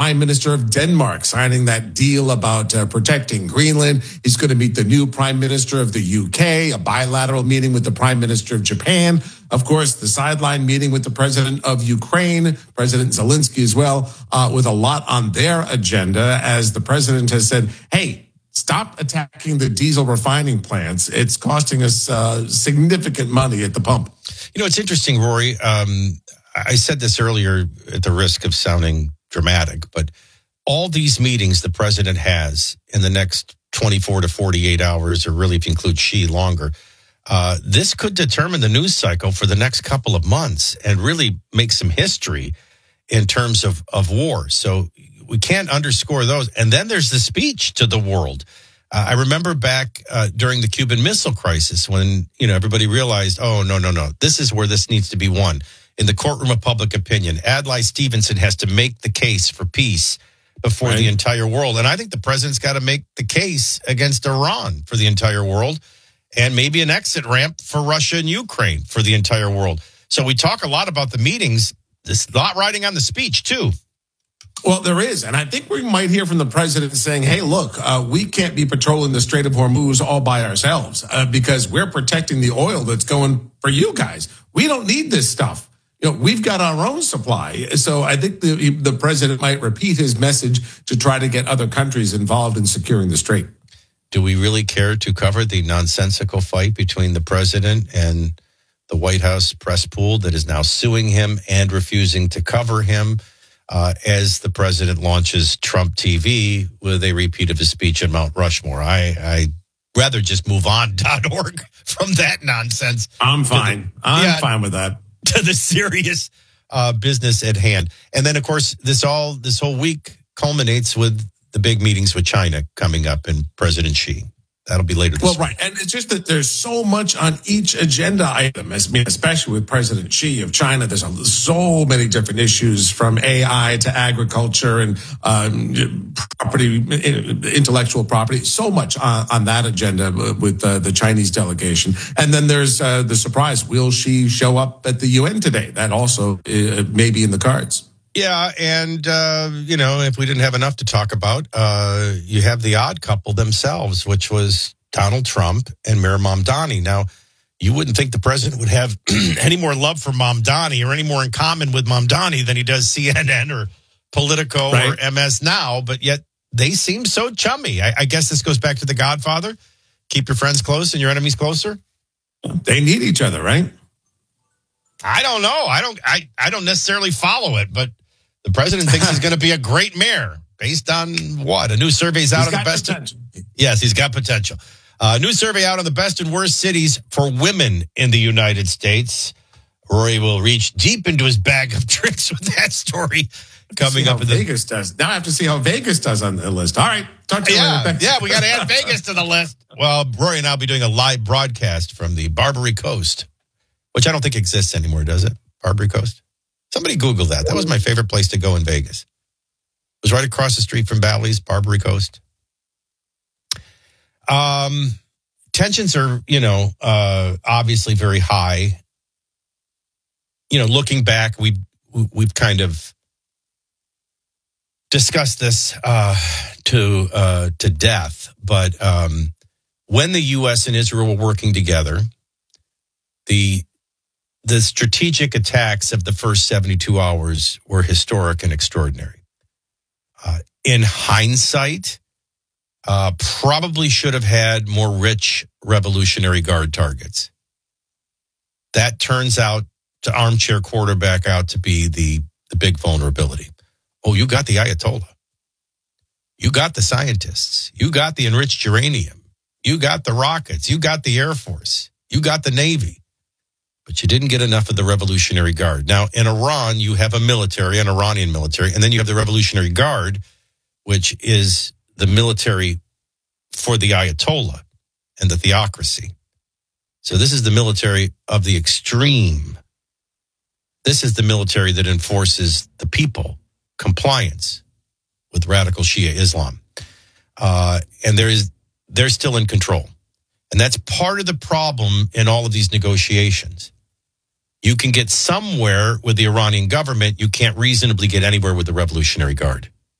Prime Minister of Denmark signing that deal about protecting Greenland. He's going to meet the new Prime Minister of the UK, a bilateral meeting with the Prime Minister of Japan. Of course, the sideline meeting with the president of Ukraine, President Zelensky as well, with a lot on their agenda, as the president has said, hey, stop attacking the diesel refining plants. It's costing us significant money at the pump. You know, it's interesting, Rory. I said this earlier at the risk of sounding dramatic, but all these meetings the president has in the next 24 to 48 hours, or really if you include Xi, longer, this could determine the news cycle for the next couple of months and really make some history in terms of war. So we can't underscore those. And then there's the speech to the world. I remember back during the Cuban Missile Crisis when, everybody realized, oh, no, this is where this needs to be won. In the courtroom of public opinion, Adlai Stevenson has to make the case for peace before the entire world. And I think the president's got to make the case against Iran for the entire world, and maybe an exit ramp for Russia and Ukraine for the entire world. So we talk a lot about the meetings. There's a lot riding on the speech, too. Well, there is. And I think we might hear from the president saying, hey, look, we can't be patrolling the Strait of Hormuz all by ourselves because we're protecting the oil that's going for you guys. We don't need this stuff. We've got our own supply. So I think the president might repeat his message to try to get other countries involved in securing the strait. Do we really care to cover the nonsensical fight between the president and the White House press pool that is now suing him and refusing to cover him as the president launches Trump TV with a repeat of his speech at Mount Rushmore? I rather just move on.org from that nonsense. I'm fine. I'm fine with that. To the serious business at hand. And then, of course, this whole week culminates with the big meetings with China coming up and President Xi. That'll be later this week. Right. And it's just that there's so much on each agenda item, especially with President Xi of China. There's so many different issues from AI to agriculture and property, intellectual property. So much on that agenda with the Chinese delegation. And then there's the surprise. Will Xi show up at the UN today? That also may be in the cards. Yeah, and, if we didn't have enough to talk about, you have the odd couple themselves, which was Donald Trump and Mayor Mamdani. Now, you wouldn't think the president would have any more love for Mamdani or any more in common with Mamdani than he does CNN or Politico or MS Now, but yet they seem so chummy. I guess this goes back to The Godfather. Keep your friends close and your enemies closer. They need each other, right? I don't know. I don't necessarily follow it, but the president thinks he's going to be a great mayor based on what? A new survey's out on the best. Yes, he's got potential. A new survey out on the best and worst cities for women in the United States. Rory will reach deep into his bag of tricks with that story coming up. Vegas does. Now I have to see how Vegas does on the list. All right. Talk to you later. Yeah, we got to add Vegas to the list. Well, Rory and I will be doing a live broadcast from the Barbary Coast, which I don't think exists anymore, does it? Barbary Coast? Somebody Google that. That was my favorite place to go in Vegas. It was right across the street from Bally's, Barbary Coast. Tensions are, obviously very high. Looking back, we've kind of discussed this to death. But when the U.S. and Israel were working together, the strategic attacks of the first 72 hours were historic and extraordinary. In hindsight, probably should have had more rich Revolutionary Guard targets. That turns out to armchair quarterback out to be the big vulnerability. Oh, you got the Ayatollah. You got the scientists. You got the enriched uranium. You got the rockets. You got the Air Force. You got the Navy. But you didn't get enough of the Revolutionary Guard. Now, in Iran, you have a military, an Iranian military, and then you have the Revolutionary Guard, which is the military for the Ayatollah and the theocracy. So this is the military of the extreme. This is the military that enforces the people, compliance with radical Shia Islam. And they're still in control. And that's part of the problem in all of these negotiations. You can get somewhere with the Iranian government. You can't reasonably get anywhere with the Revolutionary Guard.